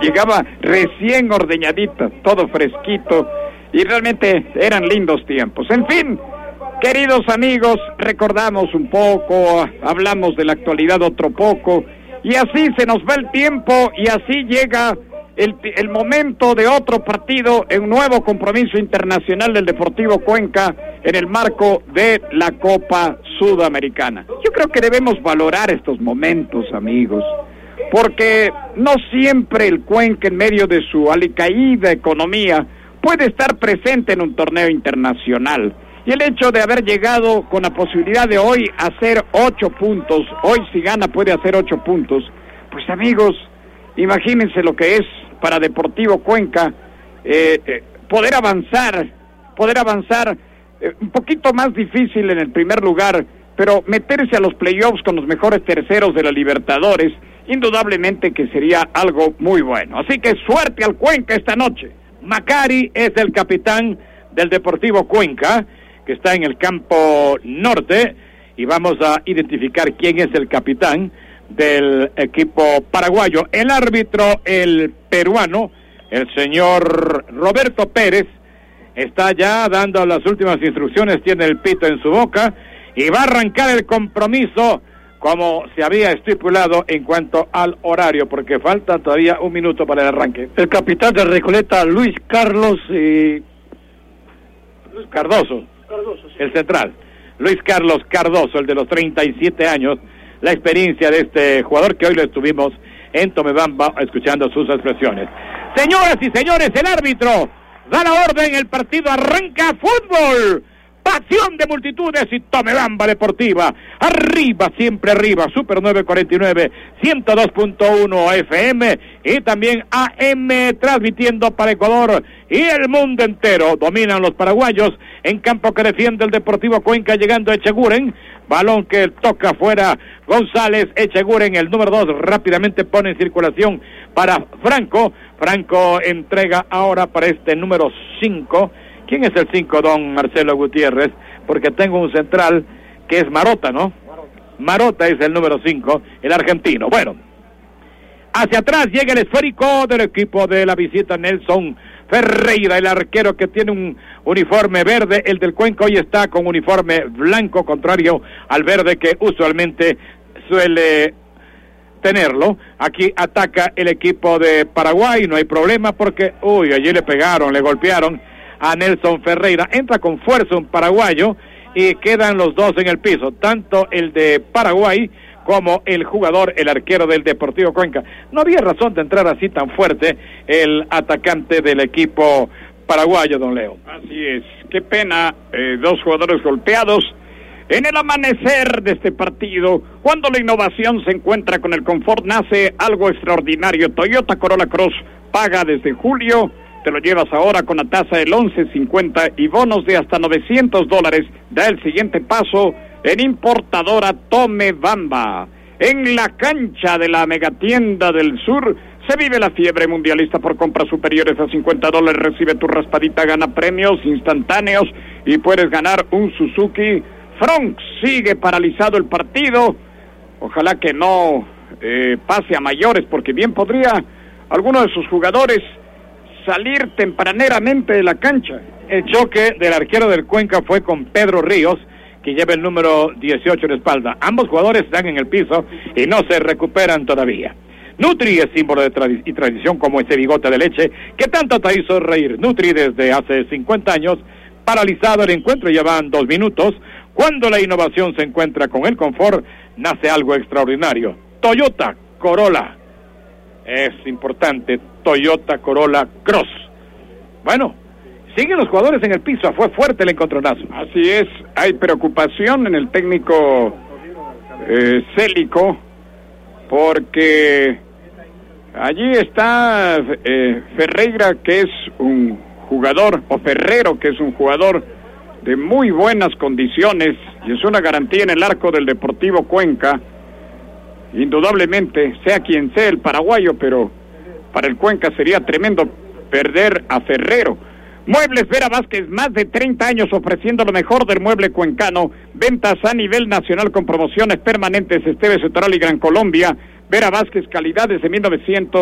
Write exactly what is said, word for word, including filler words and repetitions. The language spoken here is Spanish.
llegaba recién ordeñadita, todo fresquito, y realmente eran lindos tiempos. En fin, queridos amigos, recordamos un poco, hablamos de la actualidad otro poco, y así se nos va el tiempo, y así llega el, el momento de otro partido, en un nuevo compromiso internacional del Deportivo Cuenca, en el marco de la Copa Sudamericana. Yo creo que debemos valorar estos momentos, amigos, porque no siempre el Cuenca, en medio de su alicaída economía, puede estar presente en un torneo internacional. Y el hecho de haber llegado con la posibilidad de hoy hacer ocho puntos, hoy si gana puede hacer ocho puntos, pues amigos, imagínense lo que es para Deportivo Cuenca eh, eh, poder avanzar, poder avanzar eh, un poquito más difícil en el primer lugar, pero meterse a los playoffs con los mejores terceros de la Libertadores, indudablemente que sería algo muy bueno. Así que suerte al Cuenca esta noche. Macari es el capitán del Deportivo Cuenca, que está en el campo norte, y vamos a identificar quién es el capitán del equipo paraguayo. El árbitro, el peruano, el señor Roberto Pérez, está ya dando las últimas instrucciones, tiene el pito en su boca, y va a arrancar el compromiso como se había estipulado en cuanto al horario, porque falta todavía un minuto para el arranque. El capitán de Recoleta, Luis Carlos y... Luis Cardoso, Cardoso sí. El central. Luis Carlos Cardoso, el de los treinta y siete años, la experiencia de este jugador que hoy lo estuvimos en Tomebamba escuchando sus expresiones. Señoras y señores, el árbitro da la orden, el partido arranca. Fútbol, pasión de multitudes y Tomebamba Deportiva, arriba, siempre arriba, Super nueve cuarenta y nueve, ciento dos punto uno F M y también A M, transmitiendo para Ecuador y el mundo entero. Dominan los paraguayos en campo que defiende el Deportivo Cuenca, llegando Echeguren, balón que toca fuera González. Echeguren, el número dos, rápidamente pone en circulación para Franco. Franco entrega ahora para este número cinco. ¿Quién es el cinco, don Marcelo Gutiérrez? Porque tengo un central que es Marota, ¿no? Marota es el número cinco, el argentino. Bueno, hacia atrás llega el esférico del equipo de la visita, Nelson Ferreira, el arquero que tiene un uniforme verde. El del Cuenca hoy está con uniforme blanco, contrario al verde que usualmente suele tenerlo. Aquí ataca el equipo de Paraguay, no hay problema porque, uy, allí le pegaron, le golpearon a Nelson Ferreira. Entra con fuerza un paraguayo y quedan los dos en el piso, tanto el de Paraguay como el jugador, el arquero del Deportivo Cuenca. No había razón de entrar así tan fuerte el atacante del equipo paraguayo, don Leo. Así es, qué pena, eh, dos jugadores golpeados en el amanecer de este partido. Cuando la innovación se encuentra con el confort, nace algo extraordinario. Toyota Corolla Cross paga desde julio, te lo llevas ahora con la tasa del once cincuenta y bonos de hasta novecientos dólares. Da el siguiente paso en importadora Tomebamba. En la cancha de la megatienda del sur se vive la fiebre mundialista. Por compras superiores a cincuenta dólares recibe tu raspadita, gana premios instantáneos y puedes ganar un Suzuki Fronx. Sigue paralizado el partido, ojalá que no eh, pase a mayores, porque bien podría alguno de sus jugadores salir tempraneramente de la cancha. El choque del arquero del Cuenca fue con Pedro Ríos, que lleva el número dieciocho en la espalda. Ambos jugadores están en el piso y no se recuperan todavía. Nutri es símbolo de tradi- y tradición, como ese bigote de leche que tanto te hizo reír. Nutri desde hace cincuenta años, paralizado el encuentro, llevan dos minutos. Cuando la innovación se encuentra con el confort, nace algo extraordinario. Toyota Corolla, es importante, Toyota Corolla Cross. Bueno, siguen los jugadores en el piso, fue fuerte el encontronazo. Así es, hay preocupación en el técnico eh, Célico, porque allí está eh, Ferreira, que es un jugador, o Ferrero, que es un jugador de muy buenas condiciones, y es una garantía en el arco del Deportivo Cuenca. Indudablemente, sea quien sea el paraguayo, pero para el Cuenca sería tremendo perder a Ferrero. Muebles Vera Vázquez, más de treinta años ofreciendo lo mejor del mueble cuencano. Ventas a nivel nacional con promociones permanentes. Esteves, Toral y Gran Colombia. Vera Vázquez, calidad desde mil novecientos